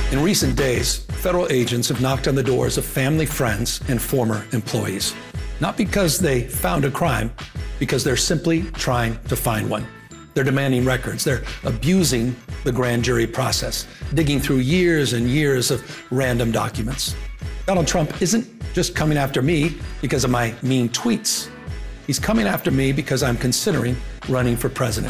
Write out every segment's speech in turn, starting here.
In recent days, federal agents have knocked on the doors of family, friends, and former employees. Not because they found a crime, because they're simply trying to find one. They're demanding records. They're abusing the grand jury process, digging through years and years of random documents. Donald Trump isn't just coming after me because of my mean tweets. He's coming after me because I'm considering running for president.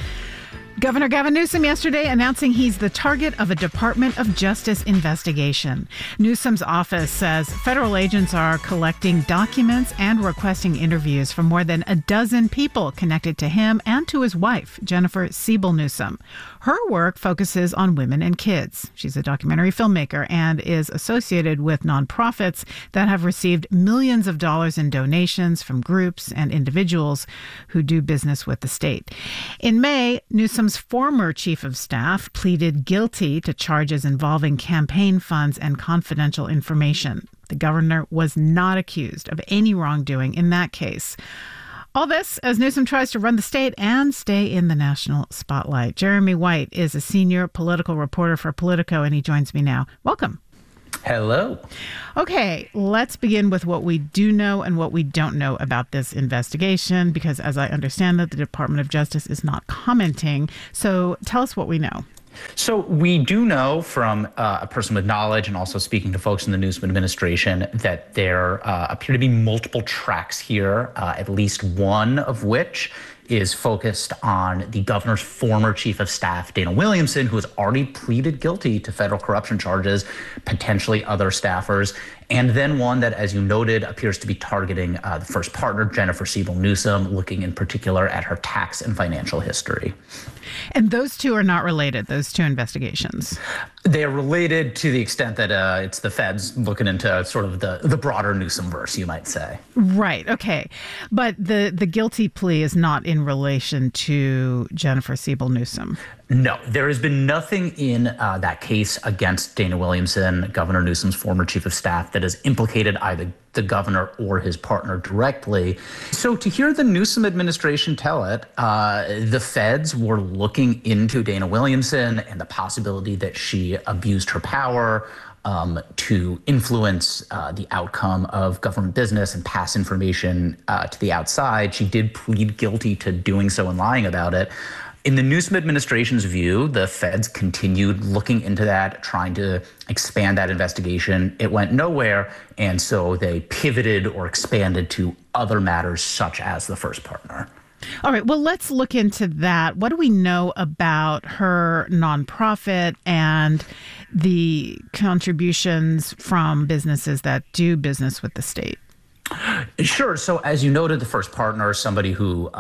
Governor Gavin Newsom yesterday announcing he's the target of a Department of Justice investigation. Newsom's office says federal agents are collecting documents and requesting interviews from more than a dozen people connected to him and to his wife, Jennifer Siebel Newsom. Her work focuses on women and kids. She's a documentary filmmaker and is associated with nonprofits that have received millions of dollars in donations from groups and individuals who do business with the state. In May, Newsom's former chief of staff pleaded guilty to charges involving campaign funds and confidential information. The governor was not accused of any wrongdoing in that case. All this as Newsom tries to run the state and stay in the national spotlight. Jeremy White is a senior political reporter for Politico, and he joins me now. Welcome. Hello. Okay, let's begin with what we do know and what we don't know about this investigation, because as I understand it, the Department of Justice is not commenting. So tell us what we know. So we do know from a person with knowledge and also speaking to folks in the Newsom administration that there appear to be multiple tracks here, at least one of which is focused on the governor's former chief of staff, Dana Williamson, who has already pleaded guilty to federal corruption charges, potentially other staffers. And then one that, as you noted, appears to be targeting the first partner, Jennifer Siebel Newsom, looking in particular at her tax and financial history. And those two are not related, those two investigations? They are related to the extent that it's the feds looking into sort of the broader Newsom-verse, you might say. Right. Okay. But the guilty plea is not in relation to Jennifer Siebel Newsom. No, there has been nothing in that case against Dana Williamson, Governor Newsom's former chief of staff, that has implicated either the governor or his partner directly. So to hear the Newsom administration tell it, the feds were looking into Dana Williamson and the possibility that she abused her power to influence the outcome of government business and pass information to the outside. She did plead guilty to doing so and lying about it. In the Newsom administration's view, the feds continued looking into that, trying to expand that investigation. It went nowhere, and so they pivoted or expanded to other matters such as the first partner. All right, well, let's look into that. What do we know about her nonprofit and the contributions from businesses that do business with the state? Sure. So as you noted, the first partner, somebody who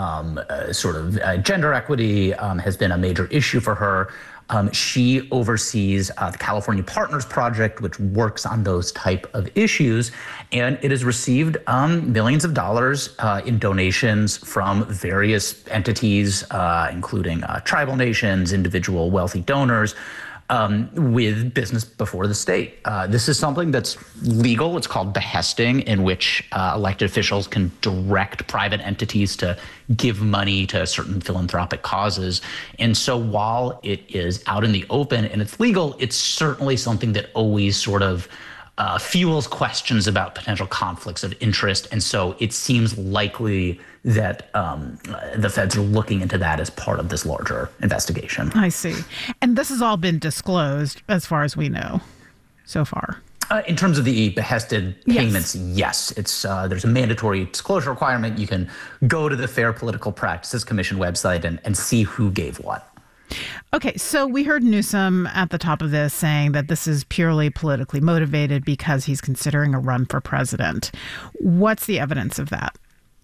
gender equity has been a major issue for her. She oversees the California Partners Project, which works on those type of issues. And it has received millions of dollars in donations from various entities, including tribal nations, individual wealthy donors, with business before the state. This is something that's legal. It's called behesting, in which elected officials can direct private entities to give money to certain philanthropic causes. And so while it is out in the open and it's legal, it's certainly something that always sort of fuels questions about potential conflicts of interest. And so it seems likely that the feds are looking into that as part of this larger investigation. I see. And this has all been disclosed as far as we know so far. In terms of the behested payments, yes. It's there's a mandatory disclosure requirement. You can go to the Fair Political Practices Commission website and see who gave what. Okay, so we heard Newsom at the top of this saying that this is purely politically motivated because he's considering a run for president. What's the evidence of that?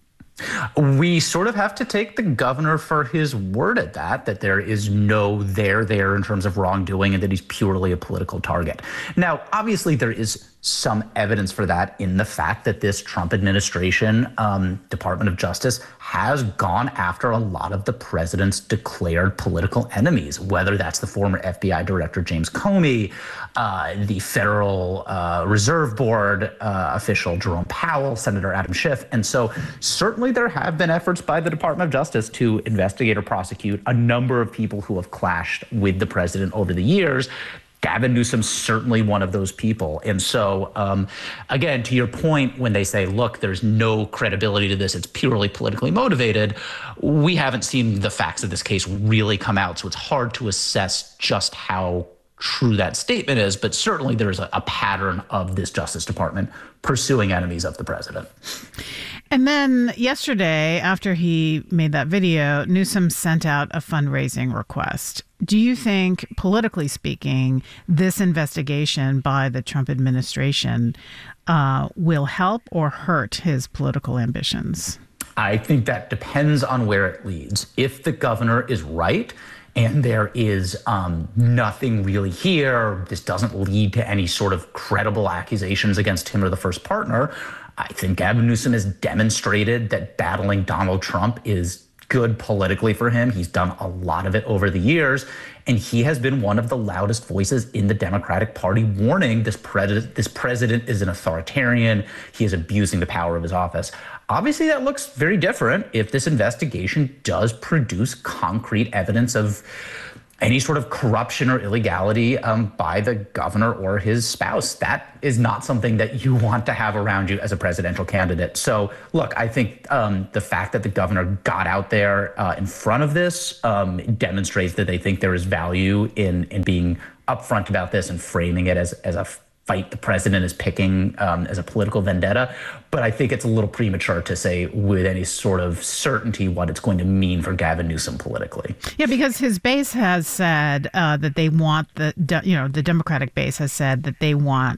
We sort of have to take the governor for his word at that there is no there in terms of wrongdoing and that he's purely a political target. Now, obviously, there is some evidence for that in the fact that this Trump administration, Department of Justice, has gone after a lot of the president's declared political enemies, whether that's the former FBI Director James Comey, the Federal Reserve Board official Jerome Powell, Senator Adam Schiff. And so certainly there have been efforts by the Department of Justice to investigate or prosecute a number of people who have clashed with the president over the years. Gavin Newsom's certainly one of those people. And so, again, to your point, when they say, look, there's no credibility to this, it's purely politically motivated, we haven't seen the facts of this case really come out. So it's hard to assess just how true that statement is. But certainly there's a pattern of this Justice Department pursuing enemies of the president. And then yesterday, after he made that video, Newsom sent out a fundraising request. Do you think, politically speaking, this investigation by the Trump administration will help or hurt his political ambitions? I think that depends on where it leads. If the governor is right and there is nothing really here, this doesn't lead to any sort of credible accusations against him or the first partner, I think Gavin Newsom has demonstrated that battling Donald Trump is good politically for him. He's done a lot of it over the years, and he has been one of the loudest voices in the Democratic Party warning this president is an authoritarian. He is abusing the power of his office. Obviously, that looks very different if this investigation does produce concrete evidence of any sort of corruption or illegality by the governor or his spouse. That is not something that you want to have around you as a presidential candidate. So, look, I think the fact that the governor got out there in front of this demonstrates that they think there is value in being upfront about this and framing it as a fight the president is picking as a political vendetta. But I think it's a little premature to say with any sort of certainty what it's going to mean for Gavin Newsom politically. Yeah, because his base has said that they want the Democratic base has said that they want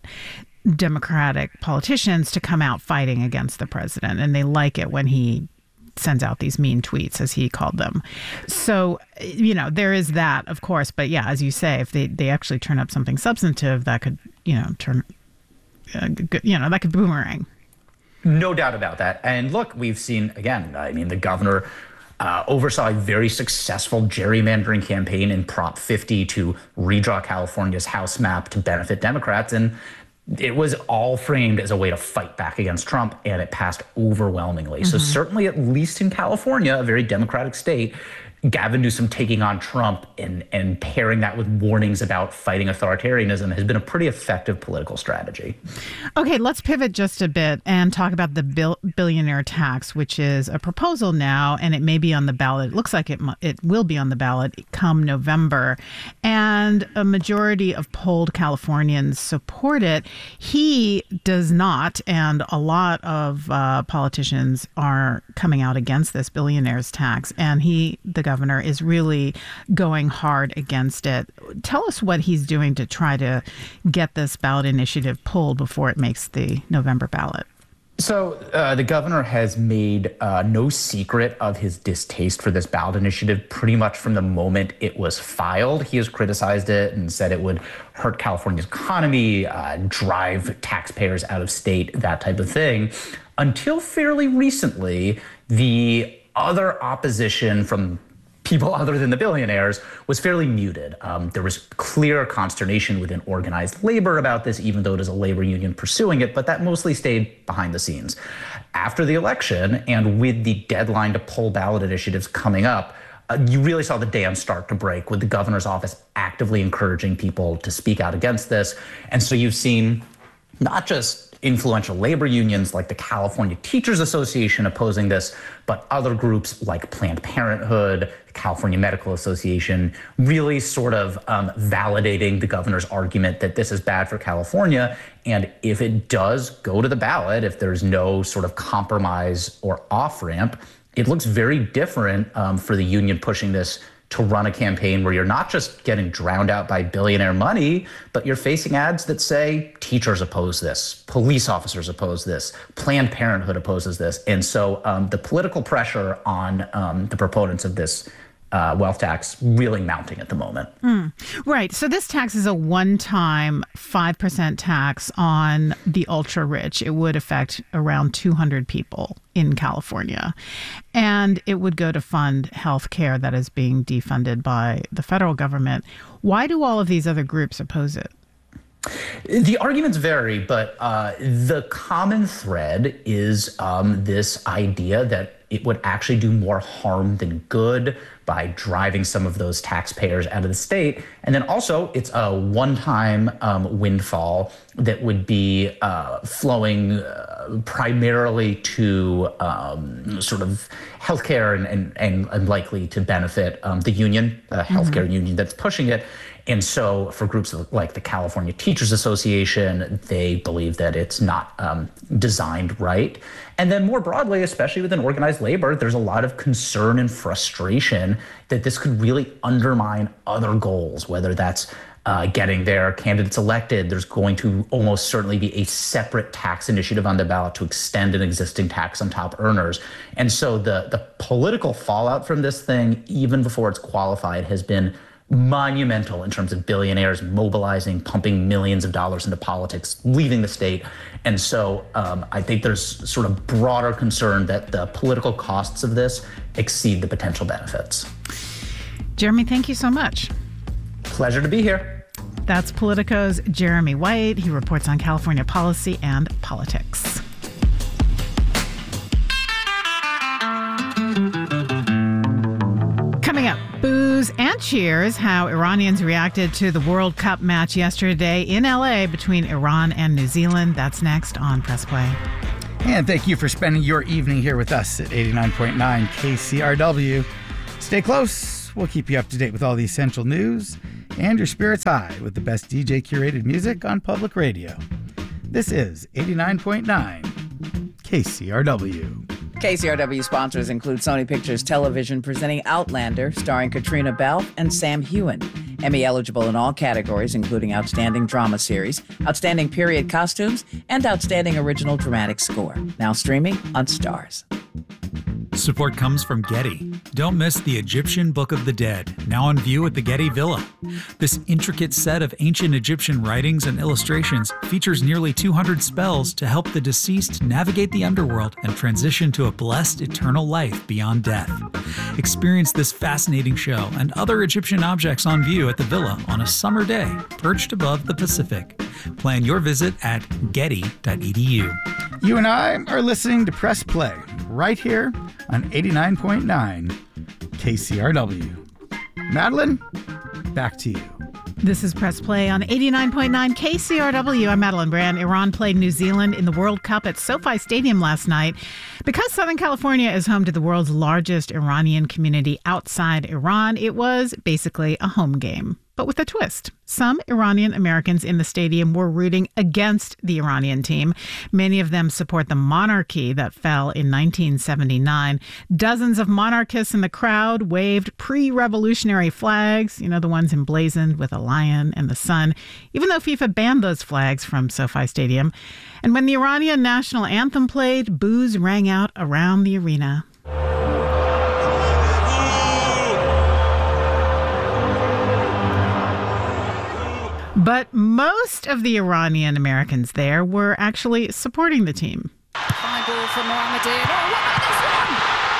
Democratic politicians to come out fighting against the president. And they like it when he sends out these mean tweets, as he called them. So, there is that, of course. But yeah, as you say, if they actually turn up something substantive, that could, that could boomerang. No doubt about that. And look, we've seen, again, the governor oversaw a very successful gerrymandering campaign in Prop 50 to redraw California's House map to benefit Democrats. And it was all framed as a way to fight back against Trump, and it passed overwhelmingly. So certainly, at least in California, a very Democratic state, Gavin Newsom taking on Trump and pairing that with warnings about fighting authoritarianism has been a pretty effective political strategy. Okay, let's pivot just a bit and talk about the billionaire tax, which is a proposal now, and it may be on the ballot. It looks like it will be on the ballot come November. And a majority of polled Californians support it. He does not, and a lot of politicians are coming out against this billionaire's tax, and the governor is really going hard against it. Tell us what he's doing to try to get this ballot initiative pulled before it makes the November ballot. So the governor has made no secret of his distaste for this ballot initiative pretty much from the moment it was filed. He has criticized it and said it would hurt California's economy, drive taxpayers out of state, that type of thing. Until fairly recently, the other opposition from people other than the billionaires was fairly muted. There was clear consternation within organized labor about this, even though it is a labor union pursuing it, but that mostly stayed behind the scenes. After the election, and with the deadline to pull ballot initiatives coming up, you really saw the dam start to break, with the governor's office actively encouraging people to speak out against this. And so you've seen not just influential labor unions like the California Teachers Association opposing this, but other groups like Planned Parenthood, the California Medical Association, really sort of validating the governor's argument that this is bad for California. And if it does go to the ballot, if there's no sort of compromise or off-ramp, it looks very different for the union pushing this to run a campaign where you're not just getting drowned out by billionaire money, but you're facing ads that say teachers oppose this, police officers oppose this, Planned Parenthood opposes this. And so the political pressure on the proponents of this wealth tax really mounting at the moment. Right. So this tax is a one-time 5% tax on the ultra rich. It would affect around 200 people in California. And it would go to fund health care that is being defunded by the federal government. Why do all of these other groups oppose it? The arguments vary, but the common thread is this idea that it would actually do more harm than good by driving some of those taxpayers out of the state. And then also it's a one-time windfall that would be flowing primarily to sort of healthcare and likely to benefit the union, the healthcare union that's pushing it. And so for groups like the California Teachers Association, they believe that it's not designed right. And then more broadly, especially within organized labor, there's a lot of concern and frustration that this could really undermine other goals, whether that's getting their candidates elected. There's going to almost certainly be a separate tax initiative on the ballot to extend an existing tax on top earners. And so the political fallout from this thing, even before it's qualified, has been monumental in terms of billionaires mobilizing, pumping millions of dollars into politics, leaving the state. And so I think there's sort of broader concern that the political costs of this exceed the potential benefits. Jeremy, thank you so much. Pleasure to be here. That's Politico's Jeremy White. He reports on California policy and politics. Coming up, boos and cheers, how Iranians reacted to the World Cup match yesterday in LA between Iran and New Zealand. That's next on Press Play. And thank you for spending your evening here with us at 89.9 KCRW. Stay close. We'll keep you up to date with all the essential news and your spirits high with the best DJ curated music on public radio. This is 89.9 KCRW. KCRW sponsors include Sony Pictures Television presenting Outlander, starring Katrina Balfe and Sam Heughan. Emmy eligible in all categories, including Outstanding Drama Series, Outstanding Period Costumes, and Outstanding Original Dramatic Score. Now streaming on Starz. Support comes from Getty. Don't miss the Egyptian Book of the Dead, now on view at the Getty Villa. This intricate set of ancient Egyptian writings and illustrations features nearly 200 spells to help the deceased navigate the underworld and transition to a blessed eternal life beyond death. Experience this fascinating show and other Egyptian objects on view at the Villa on a summer day, perched above the Pacific. Plan your visit at getty.edu. You and I are listening to Press Play right here on 89.9 KCRW. Madeline, back to you. This is Press Play on 89.9 KCRW. I'm Madeline Brand. Iran played New Zealand in the World Cup at SoFi Stadium last night. Because Southern California is home to the world's largest Iranian community outside Iran, it was basically a home game. But with a twist. Some Iranian Americans in the stadium were rooting against the Iranian team. Many of them support the monarchy that fell in 1979. Dozens of monarchists in the crowd waved pre-revolutionary flags, you know, the ones emblazoned with a lion and the sun, even though FIFA banned those flags from SoFi Stadium. And when the Iranian national anthem played, boos rang out around the arena. But most of the Iranian Americans there were actually supporting the team. Fine ball from Mohammadin. Oh, what about this one?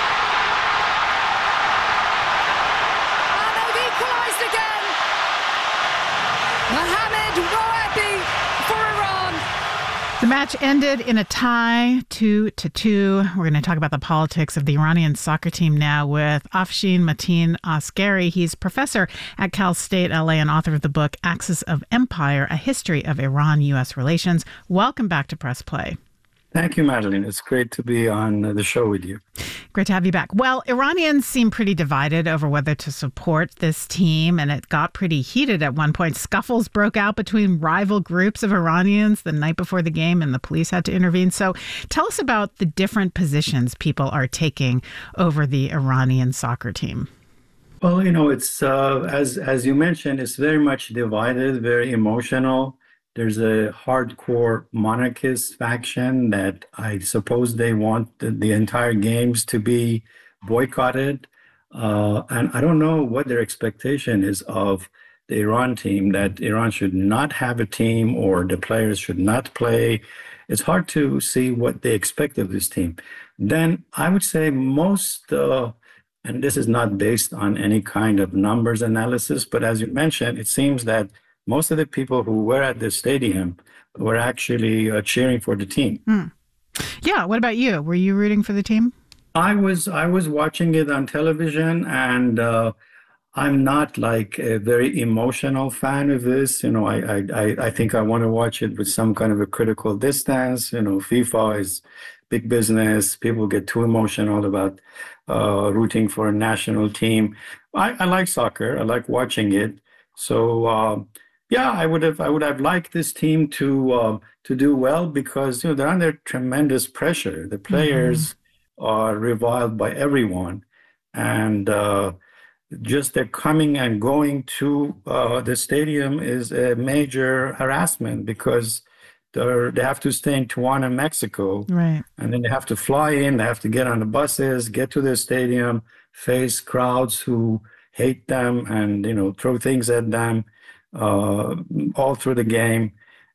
And they've equalised again. Mohamed Rouabi for Iran. The match ended in a tie, 2-2. We're going to talk about the politics of the Iranian soccer team now with Afshin Mateen Asghari. He's professor at Cal State LA and author of the book Axis of Empire, A History of Iran-U.S. Relations. Welcome back to Press Play. Thank you, Madeline. It's great to be on the show with you. Great to have you back. Well, Iranians seem pretty divided over whether to support this team, and it got pretty heated at one point. Scuffles broke out between rival groups of Iranians the night before the game, and the police had to intervene. So tell us about the different positions people are taking over the Iranian soccer team. Well, you know, it's as you mentioned, it's very much divided, very emotional. There's a hardcore monarchist faction that I suppose they want the entire games to be boycotted. And I don't know what their expectation is of the Iran team, that Iran should not have a team or the players should not play. It's hard to see what they expect of this team. Then I would say most, and this is not based on any kind of numbers analysis, but as you mentioned, it seems that most of the people who were at the stadium were actually cheering for the team. Yeah. What about you? Were you rooting for the team? I was watching it on television, and I'm not like a very emotional fan of this. I think I want to watch it with some kind of a critical distance. FIFA is big business. People get too emotional about rooting for a national team. I like soccer. I like watching it. So yeah, I would have liked this team to do well, because they're under tremendous pressure. The players are reviled by everyone, and just their coming and going to the stadium is a major harassment, because they have to stay in Tijuana, Mexico, Right. and then they have to fly in, they have to get on the buses, get to the stadium, face crowds who hate them and throw things at them all through the game.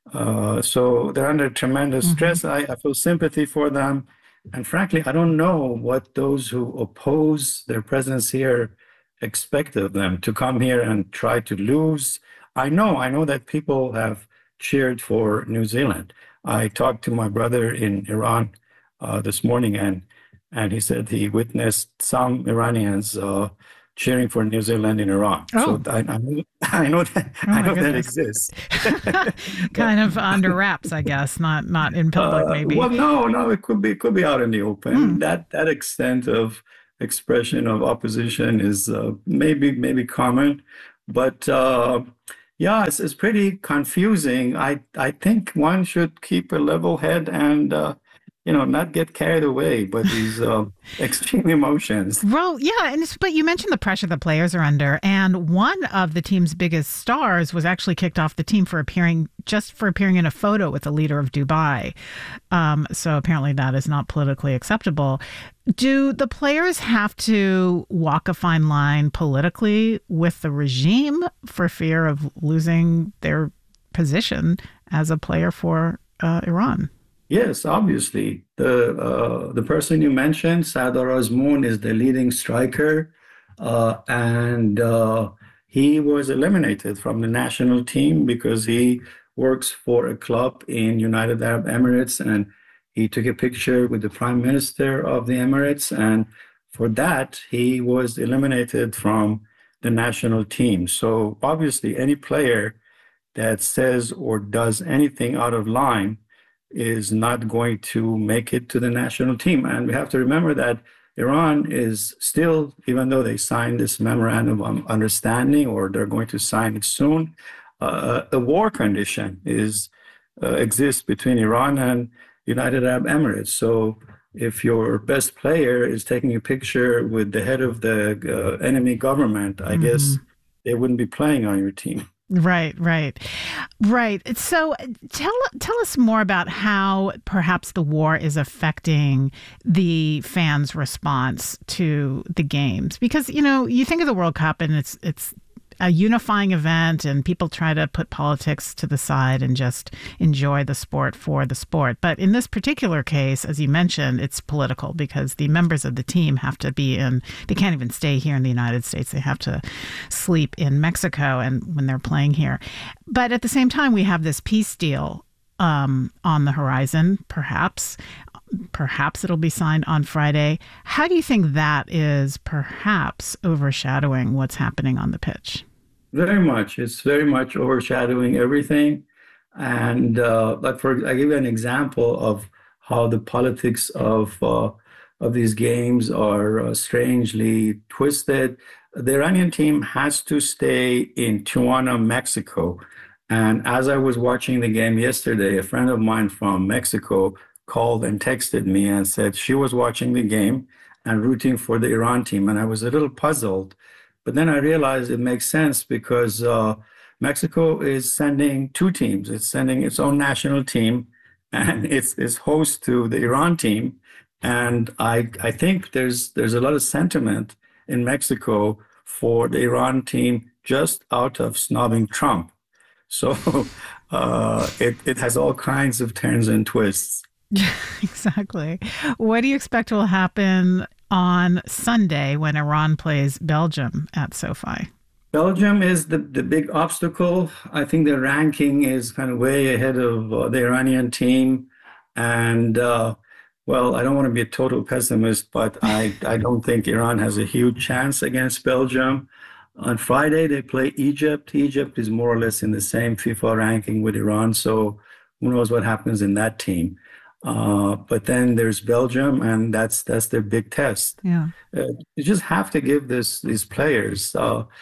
So they're under tremendous stress. I feel sympathy for them. And frankly, I don't know what those who oppose their presence here expect of them, to come here and try to lose. I know that people have cheered for New Zealand. I talked to my brother in Iran this morning, and he said he witnessed some Iranians cheering for New Zealand in Iran. Oh. So I know that exists. Kind of under wraps, I guess, not in public, maybe. Well, no, it could be out in the open. That extent of expression of opposition is maybe common, but yeah, it's pretty confusing. I think one should keep a level head and not get carried away by these extreme emotions. Well, yeah, but you mentioned the pressure the players are under, and one of the team's biggest stars was actually kicked off the team for appearing in a photo with the leader of Dubai. So apparently that is not politically acceptable. Do the players have to walk a fine line politically with the regime for fear of losing their position as a player for Iran? Yes, obviously. The person you mentioned, Sardar Azmoun, is the leading striker, and he was eliminated from the national team because he works for a club in United Arab Emirates, and he took a picture with the Prime Minister of the Emirates, and for that, he was eliminated from the national team. So obviously, any player that says or does anything out of line is not going to make it to the national team. And we have to remember that Iran is still, even though they signed this memorandum of understanding, or they're going to sign it soon, a war condition exists between Iran and United Arab Emirates. So if your best player is taking a picture with the head of the enemy government, I guess they wouldn't be playing on your team. Right. So tell us more about how perhaps the war is affecting the fans' response to the games. Because, you think of the World Cup and it's a unifying event, and people try to put politics to the side and just enjoy the sport for the sport. But in this particular case, as you mentioned, it's political, because the members of the team have to they can't even stay here in the United States. They have to sleep in Mexico and when they're playing here. But at the same time, we have this peace deal on the horizon, perhaps. Perhaps it'll be signed on Friday. How do you think that is perhaps overshadowing what's happening on the pitch? Very much. It's very much overshadowing everything. And I give you an example of how the politics of these games are strangely twisted. The Iranian team has to stay in Tijuana, Mexico. And as I was watching the game yesterday, a friend of mine from Mexico called and texted me and said she was watching the game and rooting for the Iran team. And I was a little puzzled. But then I realized it makes sense, because Mexico is sending two teams. It's sending its own national team, and it's host to the Iran team. And I think there's a lot of sentiment in Mexico for the Iran team just out of snobbing Trump. So it has all kinds of turns and twists. Exactly. What do you expect will happen on Sunday when Iran plays Belgium at SoFi? Belgium is the big obstacle. I think the ranking is kind of way ahead of the Iranian team. And well, I don't want to be a total pessimist, but I don't think Iran has a huge chance against Belgium. On Friday, they play Egypt. Egypt is more or less in the same FIFA ranking with Iran. So who knows what happens in that team. But then there's Belgium, and that's their big test. Yeah. You just have to give these players,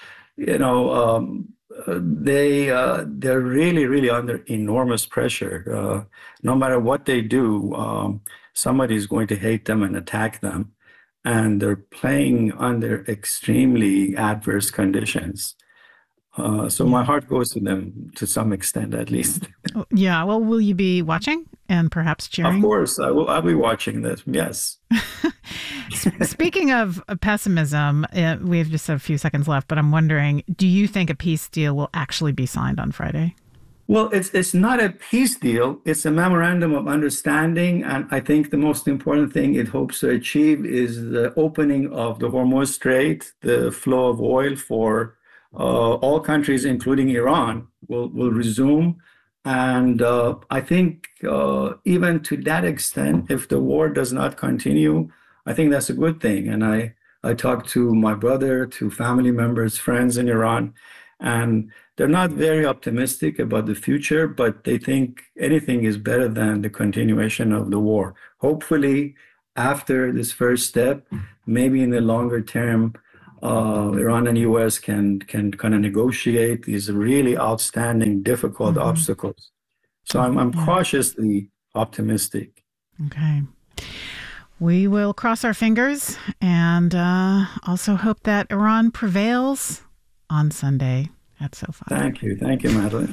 they're really under enormous pressure. No matter what they do, somebody's going to hate them and attack them, and they're playing under extremely adverse conditions. So my heart goes to them to some extent, at least. Yeah. Well, will you be watching and perhaps cheering? Of course, I'll be watching this. Yes. Speaking of pessimism, we have just a few seconds left, but I'm wondering, do you think a peace deal will actually be signed on Friday? Well, it's not a peace deal. It's a memorandum of understanding. And I think the most important thing it hopes to achieve is the opening of the Hormuz Strait, the flow of oil for all countries, including Iran, will resume. And I think even to that extent, if the war does not continue, I think that's a good thing. And I talked to my brother, to family members, friends in Iran, and they're not very optimistic about the future, but they think anything is better than the continuation of the war. Hopefully, after this first step, maybe in the longer term, Iran and US can kind of negotiate these really outstanding, difficult obstacles. So I'm cautiously optimistic. Okay. We will cross our fingers and also hope that Iran prevails on Sunday at SoFi. Thank you, Madeline.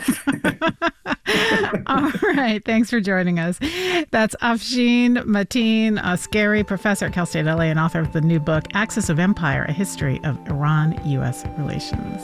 All right. Thanks for joining us. That's Afshin Mateen, a scary professor at Cal State LA and author of the new book, Axis of Empire, A History of Iran-U.S. Relations.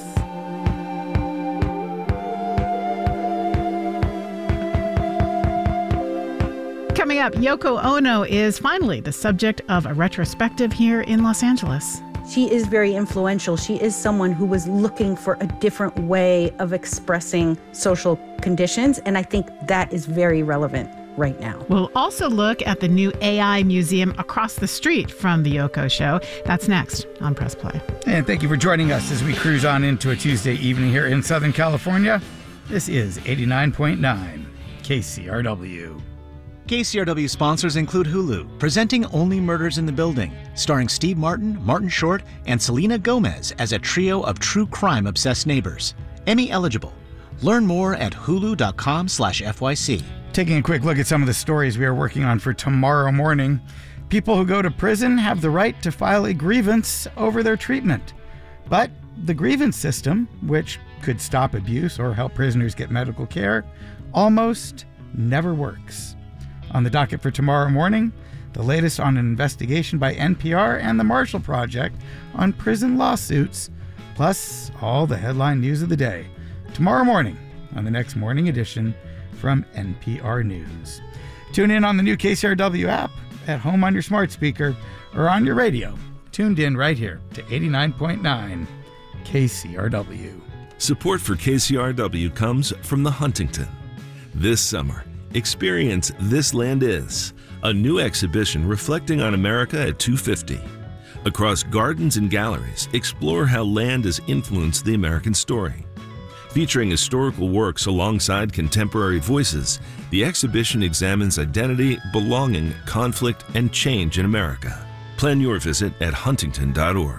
Coming up, Yoko Ono is finally the subject of a retrospective here in Los Angeles. She is very influential. She is someone who was looking for a different way of expressing social conditions, and I think that is very relevant right now. We'll also look at the new AI museum across the street from the Yoko Show. That's next on Press Play. And thank you for joining us as we cruise on into a Tuesday evening here in Southern California. This is 89.9 KCRW. KCRW sponsors include Hulu, presenting Only Murders in the Building, starring Steve Martin, Martin Short, and Selena Gomez as a trio of true crime-obsessed neighbors. Emmy eligible. Learn more at hulu.com/FYC. Taking a quick look at some of the stories we are working on for tomorrow morning. People who go to prison have the right to file a grievance over their treatment. But the grievance system, which could stop abuse or help prisoners get medical care, almost never works. On the docket for tomorrow morning, the latest on an investigation by NPR and the Marshall Project on prison lawsuits, plus all the headline news of the day. Tomorrow morning on the next morning edition from NPR News. Tune in on the new KCRW app, at home on your smart speaker, or on your radio. Tuned in right here to 89.9 KCRW. Support for KCRW comes from the Huntington. This summer, experience This Land Is, a new exhibition reflecting on America at 250. Across gardens and galleries, explore how land has influenced the American story. Featuring historical works alongside contemporary voices, the exhibition examines identity, belonging, conflict, and change in America. Plan your visit at huntington.org.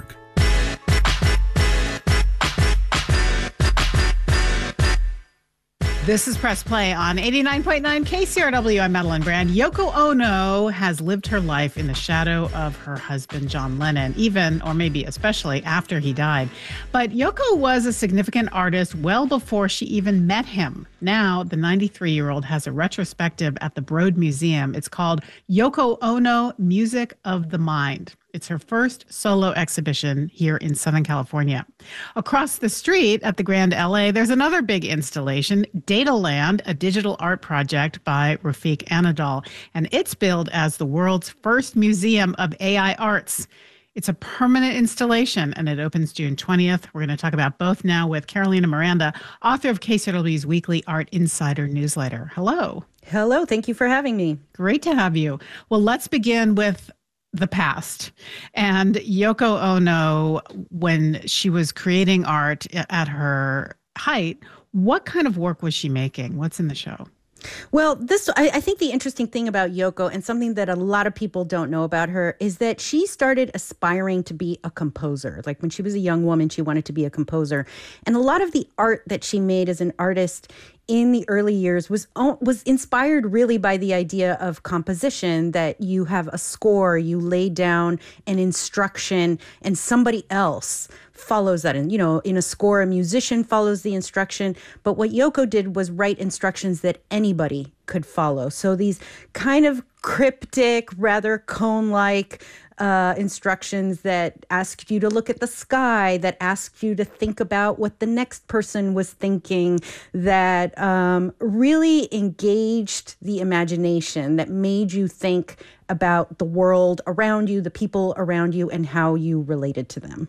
This is Press Play on 89.9 KCRW. I'm Madeline Brand. Yoko Ono has lived her life in the shadow of her husband, John Lennon, even, or maybe especially, after he died. But Yoko was a significant artist well before she even met him. Now, the 93-year-old has a retrospective at the Broad Museum. It's called Yoko Ono, Music of the Mind. It's her first solo exhibition here in Southern California. Across the street at the Grand LA, there's another big installation, Dataland, a digital art project by Rafiq Anadol, and it's billed as the world's first museum of AI arts. It's a permanent installation, and it opens June 20th. We're going to talk about both now with Carolina Miranda, author of KCRW's weekly Art Insider newsletter. Hello. Hello. Thank you for having me. Great to have you. Well, let's begin with the past. And Yoko Ono, when she was creating art at her height, what kind of work was she making? What's in the show? Well, I think the interesting thing about Yoko, and something that a lot of people don't know about her, is that she started aspiring to be a composer. Like when she was a young woman, she wanted to be a composer. And a lot of the art that she made as an artist in the early years was inspired really by the idea of composition, that you have a score, you lay down an instruction, and somebody else follows that. And, in a score, a musician follows the instruction. But what Yoko did was write instructions that anybody could follow. So these kind of cryptic, rather cone-like instructions that asked you to look at the sky, that asked you to think about what the next person was thinking, that really engaged the imagination, that made you think about the world around you, the people around you, and how you related to them.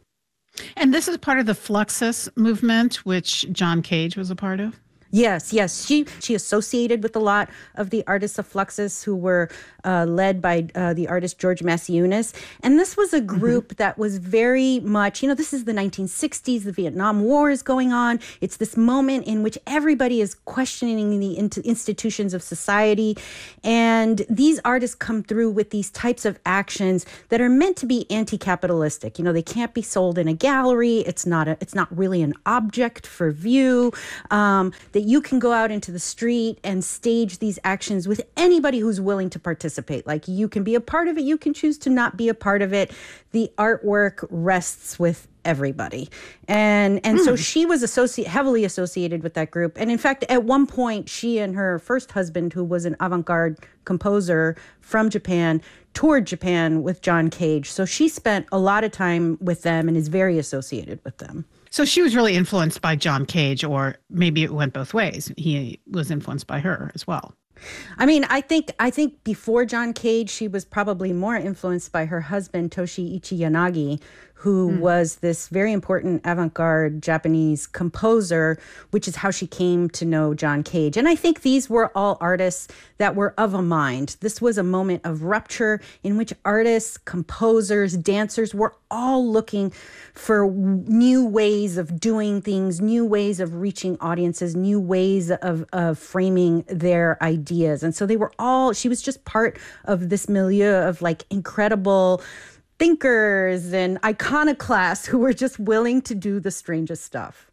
And this is part of the Fluxus movement, which John Cage was a part of? Yes. She associated with a lot of the artists of Fluxus who were led by the artist George Maciunas. And this was a group that was very much, this is the 1960s, the Vietnam War is going on. It's this moment in which everybody is questioning the institutions of society. And these artists come through with these types of actions that are meant to be anti-capitalistic. They can't be sold in a gallery. It's not really an object for view. That you can go out into the street and stage these actions with anybody who's willing to participate. Like, you can be a part of it, you can choose to not be a part of it. The artwork rests with everybody. And so she was heavily associated with that group. And in fact, at one point, she and her first husband, who was an avant-garde composer from Japan, toured Japan with John Cage. So she spent a lot of time with them and is very associated with them. So she was really influenced by John Cage, or maybe it went both ways. He was influenced by her as well. I mean, I think before John Cage, she was probably more influenced by her husband, Toshiichi Yanagi, who was this very important avant-garde Japanese composer, which is how she came to know John Cage. And I think these were all artists that were of a mind. This was a moment of rupture in which artists, composers, dancers were all looking for new ways of doing things, new ways of reaching audiences, new ways of framing their ideas. And so she was just part of this milieu of like incredible thinkers and iconoclasts who were just willing to do the strangest stuff.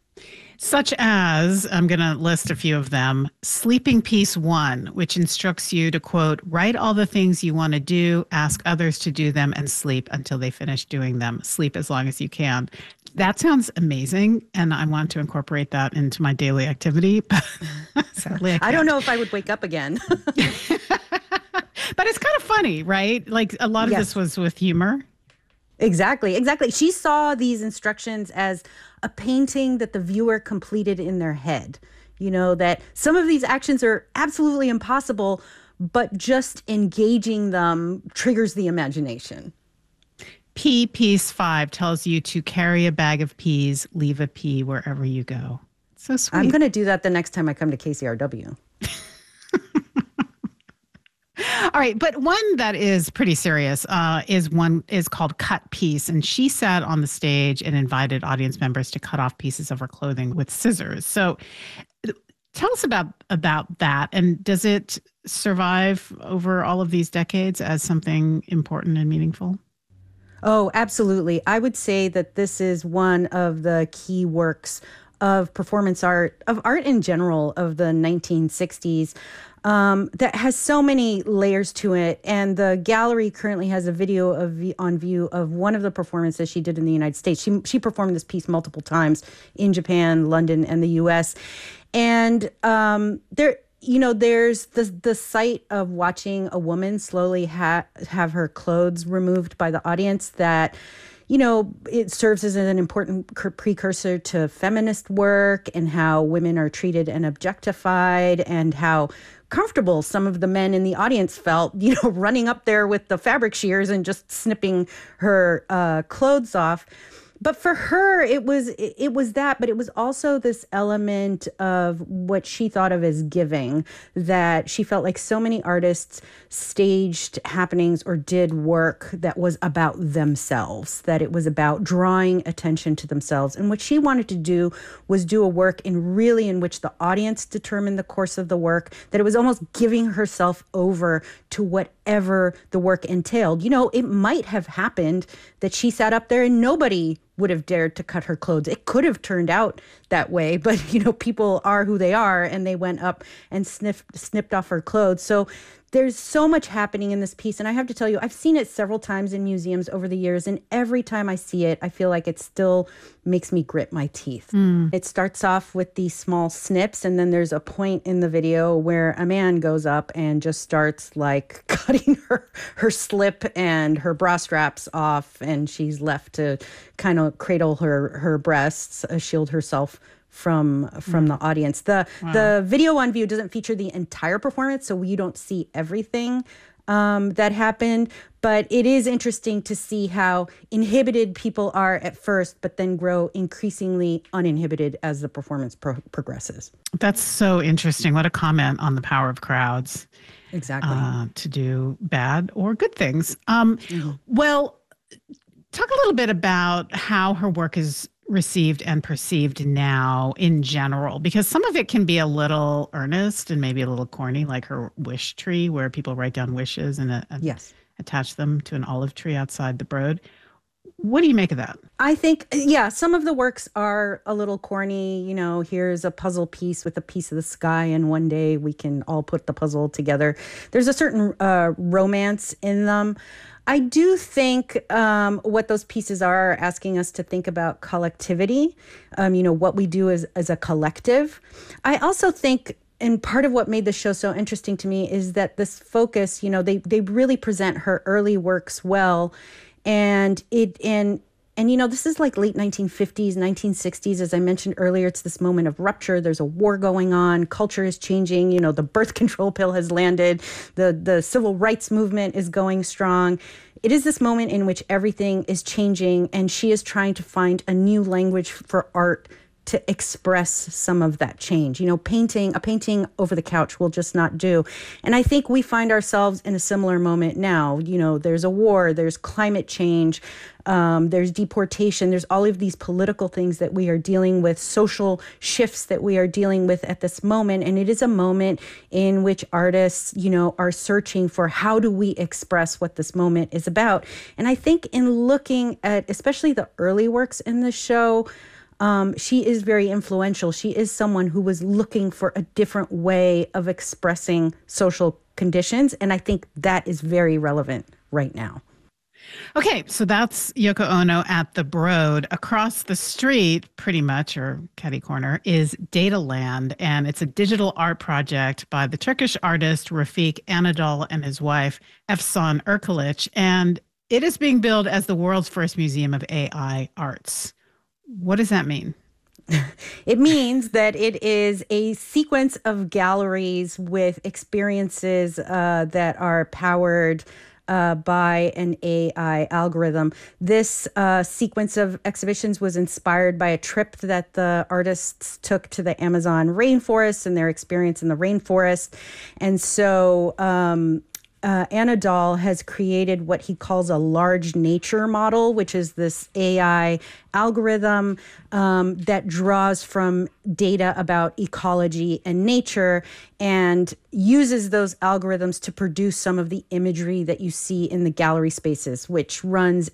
Such as, I'm going to list a few of them, Sleeping Piece 1, which instructs you to, quote, write all the things you want to do, ask others to do them, and sleep until they finish doing them. Sleep as long as you can. That sounds amazing, and I want to incorporate that into my daily activity, but sadly I don't know if I would wake up again. But it's kind of funny, right? Like a lot of this was with humor. Exactly. She saw these instructions as a painting that the viewer completed in their head. That some of these actions are absolutely impossible, but just engaging them triggers the imagination. Piece 5 tells you to carry a bag of peas, leave a pea wherever you go. So sweet. I'm going to do that the next time I come to KCRW. All right, but one that is pretty serious is called Cut Piece, and she sat on the stage and invited audience members to cut off pieces of her clothing with scissors. So tell us about that, and does it survive over all of these decades as something important and meaningful? Oh, absolutely. I would say that this is one of the key works of performance art, of art in general, of the 1960s. That has so many layers to it. And the gallery currently has a video on view of one of the performances she did in the United States. She performed this piece multiple times in Japan, London, and the US. And there's the sight of watching a woman slowly have her clothes removed by the audience that, it serves as an important precursor to feminist work and how women are treated and objectified and how comfortable some of the men in the audience felt, running up there with the fabric shears and just snipping her clothes off. But for her, it was that, but it was also this element of what she thought of as giving, that she felt like so many artists staged happenings or did work that was about themselves, that it was about drawing attention to themselves. And what she wanted to do was do a work in which the audience determined the course of the work, that it was almost giving herself over to whatever the work entailed. It might have happened that she sat up there and nobody would have dared to cut her clothes. It could have turned out that way, but people are who they are, and they went up and snipped off her clothes. So there's so much happening in this piece, and I have to tell you, I've seen it several times in museums over the years, and every time I see it, I feel like it still makes me grit my teeth. It starts off with these small snips, and then there's a point in the video where a man goes up and just starts like cutting her slip and her bra straps off, and she's left to kind of cradle her breasts, shield herself from the audience. The video on View doesn't feature the entire performance, so you don't see everything that happened. But it is interesting to see how inhibited people are at first, but then grow increasingly uninhibited as the performance progresses. That's so interesting. What a comment on the power of crowds. Exactly. To do bad or good things. Well, talk a little bit about how her work is received and perceived now in general, because some of it can be a little earnest and maybe a little corny, like her wish tree, where people write down wishes and attach them to an olive tree outside the Broad. What do you make of that? I think, some of the works are a little corny. Here's a puzzle piece with a piece of the sky, and one day we can all put the puzzle together. There's a certain romance in them. I do think what those pieces are asking us to think about collectivity, what we do as a collective. I also think, and part of what made the show so interesting to me is that this focus, they really present her early works well. And this is like late 1950s, 1960s. As I mentioned earlier, it's this moment of rupture. There's a war going on. Culture is changing. The birth control pill has landed. The civil rights movement is going strong. It is this moment in which everything is changing, and she is trying to find a new language for art to express some of that change. A painting over the couch will just not do. And I think we find ourselves in a similar moment now. There's a war, there's climate change, there's deportation, there's all of these political things that we are dealing with, social shifts that we are dealing with at this moment. And it is a moment in which artists, are searching for how do we express what this moment is about. And I think in looking at especially the early works in the show, she is very influential. She is someone who was looking for a different way of expressing social conditions. And I think that is very relevant right now. Okay, so that's Yoko Ono at the Broad. Across the street, pretty much, or catty corner, is Dataland, and it's a digital art project by the Turkish artist Rafik Anadol and his wife, Efsan Erkalic, and it is being billed as the world's first museum of AI arts. What does that mean? It means that it is a sequence of galleries with experiences that are powered by an AI algorithm. This sequence of exhibitions was inspired by a trip that the artists took to the Amazon rainforest and their experience in the rainforest. And so Anadol has created what he calls a large nature model, which is this AI algorithm that draws from data about ecology and nature and uses those algorithms to produce some of the imagery that you see in the gallery spaces, which runs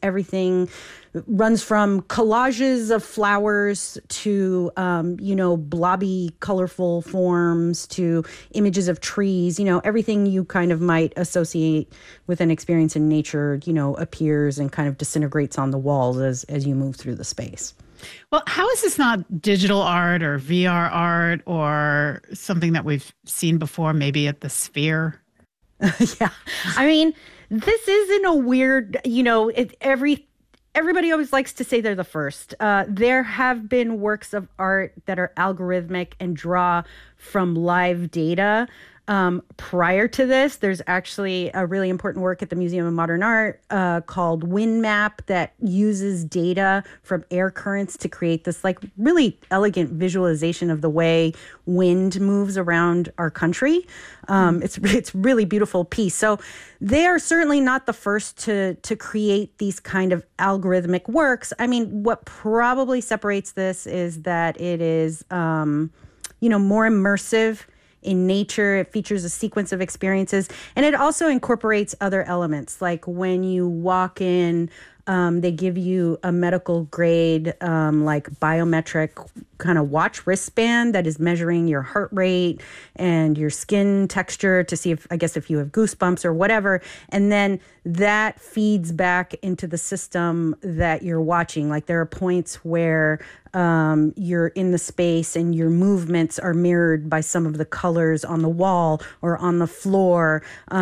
from collages of flowers to, blobby, colorful forms to images of trees, everything you kind of might associate with an experience in nature, appears and kind of disintegrates on the walls as you move through the space. Well, how is this not digital art or VR art or something that we've seen before, maybe at the Sphere? Yeah. I mean, this is in a weird, everybody always likes to say they're the first. There have been works of art that are algorithmic and draw from live data. Prior to this, there's actually a really important work at the Museum of Modern Art called WindMap that uses data from air currents to create this like really elegant visualization of the way wind moves around our country. It's really beautiful piece. So they are certainly not the first to create these kind of algorithmic works. I mean, what probably separates this is that it is, more immersive in nature. It features a sequence of experiences, and it also incorporates other elements. Like when you walk in, they give you a medical grade, like biometric kind of watch wristband that is measuring your heart rate and your skin texture to see if you have goosebumps or whatever. And then that feeds back into the system that you're watching. Like there are points where you're in the space and your movements are mirrored by some of the colors on the wall or on the floor.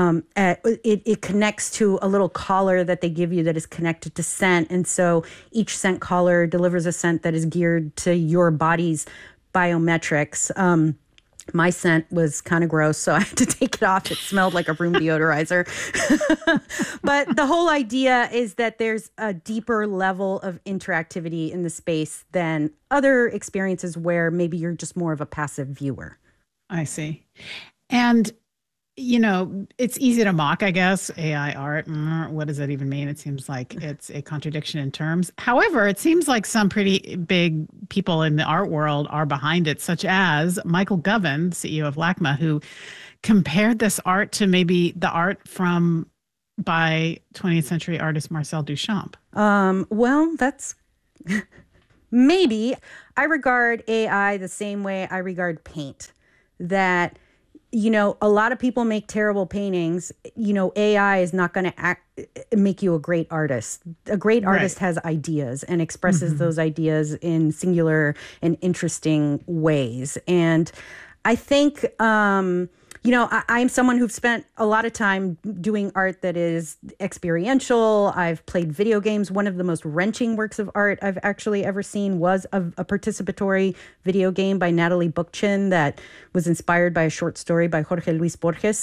It connects to a little collar that they give you that is connected to scent. And so each scent collar delivers a scent that is geared to your body's biometrics. My scent was kind of gross, so I had to take it off. It smelled like a room deodorizer. But the whole idea is that there's a deeper level of interactivity in the space than other experiences where maybe you're just more of a passive viewer. I see. And it's easy to mock, I guess, AI art. What does that even mean? It seems like it's a contradiction in terms. However, it seems like some pretty big people in the art world are behind it, such as Michael Govan, CEO of LACMA, who compared this art to maybe the art by 20th century artist Marcel Duchamp. Well, that's maybe. I regard AI the same way I regard paint, that a lot of people make terrible paintings. AI is not going to make you a great artist. A great artist has ideas and expresses those ideas in singular and interesting ways. And I think, I'm someone who've spent a lot of time doing art that is experiential. I've played video games. One of the most wrenching works of art I've actually ever seen was a participatory video game by Natalie Bookchin that was inspired by a short story by Jorge Luis Borges.